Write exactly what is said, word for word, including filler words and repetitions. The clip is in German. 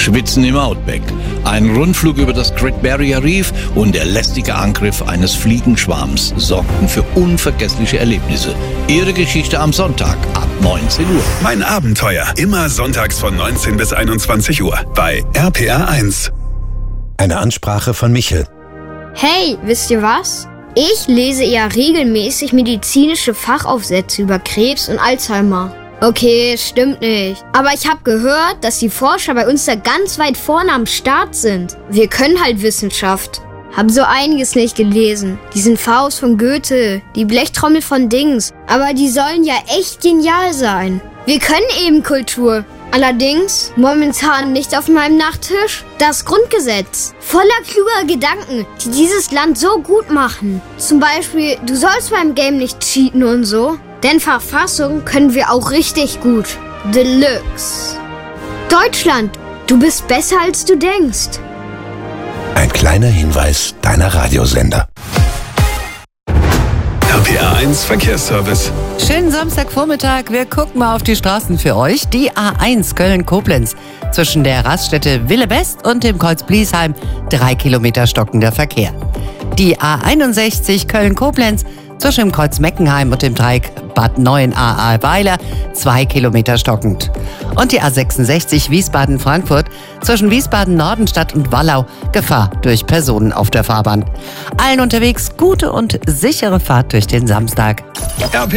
Schwitzen im Outback, ein Rundflug über das Great Barrier Reef und der lästige Angriff eines Fliegenschwarms sorgten für unvergessliche Erlebnisse. Ihre Geschichte am Sonntag ab neunzehn Uhr. Mein Abenteuer, immer sonntags von neunzehn bis einundzwanzig Uhr bei R P R eins. Eine Ansprache von Michel. Hey, wisst ihr was? Ich lese ja regelmäßig medizinische Fachaufsätze über Krebs und Alzheimer. Okay, stimmt nicht. Aber ich habe gehört, dass die Forscher bei uns da ganz weit vorne am Start sind. Wir können halt Wissenschaft. Haben so einiges nicht gelesen. Diesen Faust von Goethe, die Blechtrommel von Dings. Aber die sollen ja echt genial sein. Wir können eben Kultur. Allerdings momentan nicht auf meinem Nachttisch das Grundgesetz. Voller kluger Gedanken, die dieses Land so gut machen. Zum Beispiel, du sollst beim Game nicht cheaten und so. Denn Verfassung können wir auch richtig gut. Deluxe. Deutschland, du bist besser als du denkst. Ein kleiner Hinweis deiner Radiosender. R P R eins Verkehrsservice. Schönen Samstagvormittag. Wir gucken mal auf die Straßen für euch. Die A eins Köln-Koblenz. Zwischen der Raststätte Wille West und dem Kreuz Bliesheim drei Kilometer stockender Verkehr. Die A einundsechzig Köln-Koblenz zwischen dem Kreuz Meckenheim und dem Dreieck Bad Neuenahr-Ahrweiler zwei Kilometer stockend. Und die A sechsundsechzig Wiesbaden-Frankfurt zwischen Wiesbaden-Nordenstadt und Wallau Gefahr durch Personen auf der Fahrbahn. Allen unterwegs gute und sichere Fahrt durch den Samstag. R P